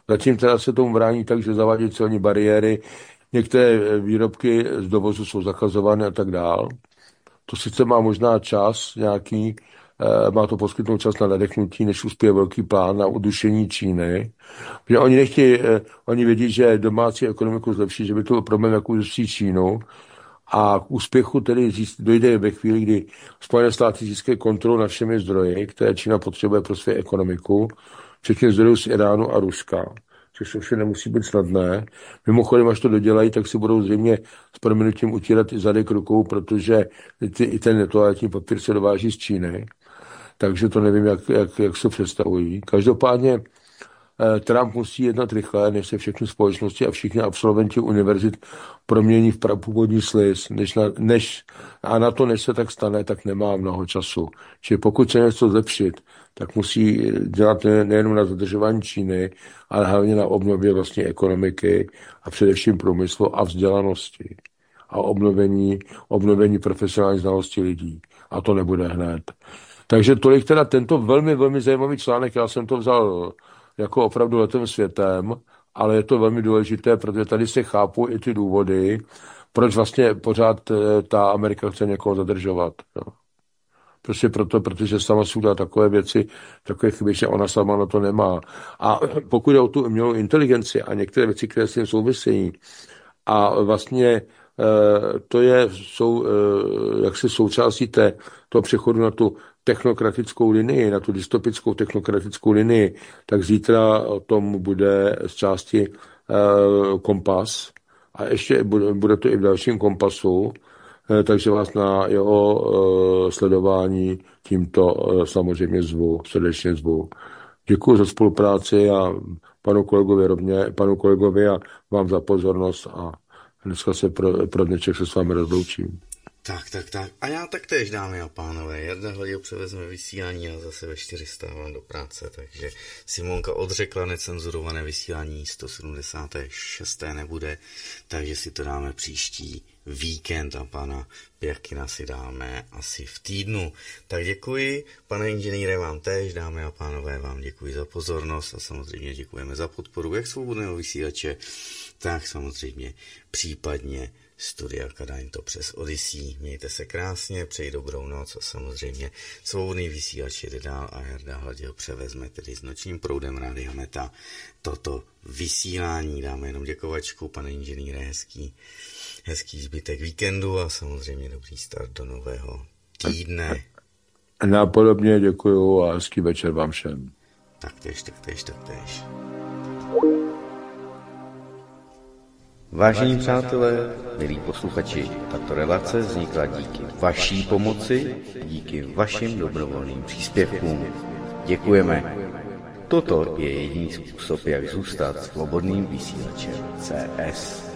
Zatím teda se tomu brání tak, že zavádí celní bariéry, některé výrobky z dovozu jsou zakazovány a tak dál. To sice má možná čas nějaký, má to poskytnout čas na nadechnutí, než uspěje velký plán na udušení Číny. Protože oni nechtějí, oni vědí, že domácí ekonomiku zlepší, že by to byl problém, jak udusí Čínu. A k úspěchu tedy dojde ve chvíli, kdy Spojené státy získají kontrolu nad všemi zdroji, které Čína potřebuje pro svou ekonomiku, včetně zdrojů z Iránu a Ruska, což ovšem nemusí být snadné. Mimochodem, až to dodělají, tak si budou zřejmě s prominutím utírat i zadek rukou, protože i ten toaletní papír se dováží z Číny. Takže to nevím, jak se představují. Každopádně Trump musí jednat rychle, než se všechny společnosti a všichni absolventi univerzit promění v prapůvodní sliz, než se tak stane, tak nemá mnoho času. Čili pokud se něco zlepšit, tak musí dělat nejen na zadržování Číny, ale hlavně na obnově vlastní ekonomiky a především průmyslu a vzdělanosti a obnovení profesionální znalosti lidí. A to nebude hned. Takže tolik teda tento velmi, velmi zajímavý článek. Já jsem to vzal jako opravdu letem světem, ale je to velmi důležité, protože tady se chápou i ty důvody, proč vlastně pořád ta Amerika chce někoho zadržovat. No. Prostě proto, protože sama si udělá takové věci, takové chyby, že ona sama na to nemá. A pokud je o tu umělou inteligenci a některé věci, které s tím souvisejí, a vlastně jsou jaksi součástí toho přechodu na tu technokratickou linii, na tu dystopickou technokratickou linii, tak zítra o tom bude z části Kompas a ještě bude to i v dalším Kompasu, takže vás na jeho sledování tímto samozřejmě srdečně zvu. Děkuji za spolupráci a panu kolegovi a vám za pozornost a dneska se pro dnešek se s vámi rozloučím. Tak. A já taktéž, dámy a pánové. Jarda Hladil převezme vysílání a zase ve 400 vám do práce, takže Simonka odřekla necenzurované vysílání 176. nebude, takže si to dáme příští víkend a pana Pěrkina si dáme asi v týdnu. Tak děkuji, pane inženýre, vám též, dámy a pánové, vám děkuji za pozornost a samozřejmě děkujeme za podporu jak svobodného vysílače, tak samozřejmě případně Studia Kadaň to přes Odyssey. Mějte se krásně, přeji dobrou noc a samozřejmě svobodný vysílač jede dál a Jarda Hladil převezme tedy s nočním proudem Rádia Meta toto vysílání. Dáme jenom děkovačku, pane inženýre, hezký zbytek víkendu a samozřejmě dobrý start do nového týdne. Napodobně děkuju a hezký večer vám všem. Taktéž. Vážení přátelé, milí posluchači, tato relace vznikla díky vaší pomoci, díky vašim dobrovolným příspěvkům. Děkujeme. Toto je jediný způsob, jak zůstat svobodným vysílačem CS.